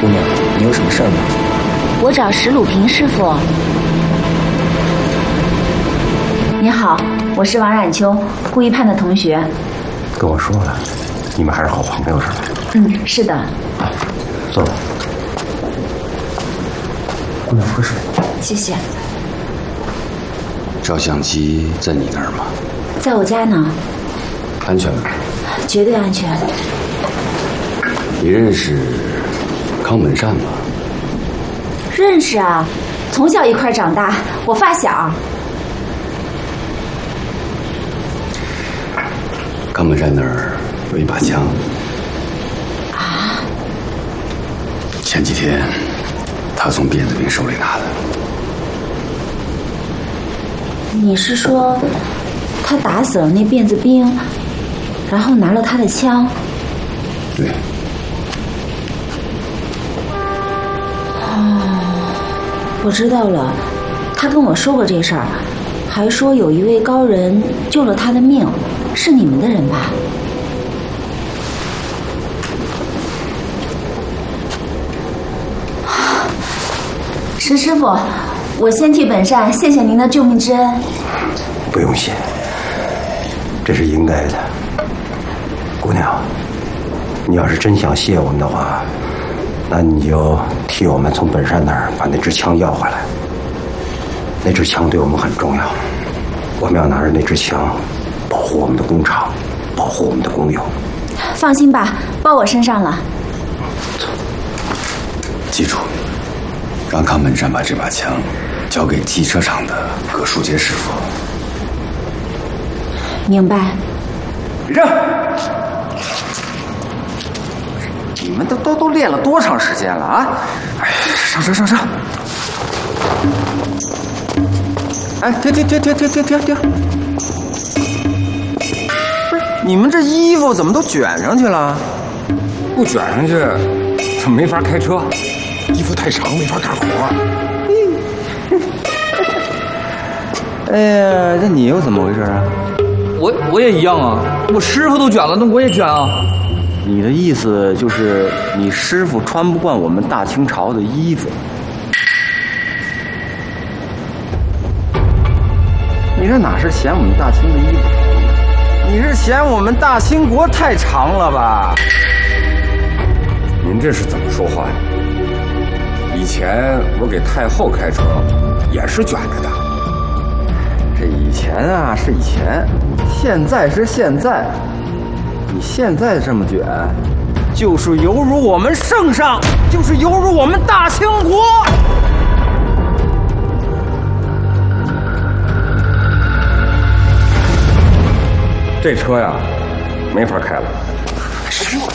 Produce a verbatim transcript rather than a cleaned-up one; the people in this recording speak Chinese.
姑娘，你有什么事儿吗？ 我找石鲁平师傅。你好，我是王冉秋，顾一盼的同学。 跟我说了，你们还是好朋友是吧？ 嗯，是的。 啊，坐吧。姑娘喝水。 谢谢。 照相机在你那儿吗？ 在我家呢。 安全吗？ 绝对安全。 你认识康本善吗？ 认识啊，从小一块长大，我发小。 康本善那儿有一把枪。 啊？ 前几天他从辫子兵手里拿的。 你是说他打死了那辫子兵，然后拿了他的枪？ 对。 我知道了，他跟我说过这事儿，还说有一位高人救了他的命，是你们的人吧？石师傅，我先替本善谢谢您的救命之恩。 不用谢，这是应该的。姑娘，你要是真想谢我们的话，那你就替我们从本善那儿把那支枪要回来。那支枪对我们很重要，我们要拿着那支枪保护我们的工厂，保护我们的工友。 放心吧，包我身上了。 记住，让康本善把这把枪交给机车厂的葛树杰师傅。 明白。 让！你们都都都练了多长时间了啊？哎，上车上车！哎，停停停停停停停停！不是，你们这衣服怎么都卷上去了？ 不卷上去，怎么没法开车？衣服太长，没法干活。 哎呀，这你又怎么回事啊？ 我我也一样啊，我师傅都卷了，那我也卷啊。 你的意思就是你师傅穿不惯我们大清朝的衣服？你这哪是嫌我们大清的衣服长，你是嫌我们大清国太长了吧？ 您这是怎么说话呀？以前我给太后开车也是卷着的。 这以前啊是以前，现在是现在。你现在这么卷，就是犹如我们圣上，就是犹如我们大清国。 这车呀，没法开了。 师傅，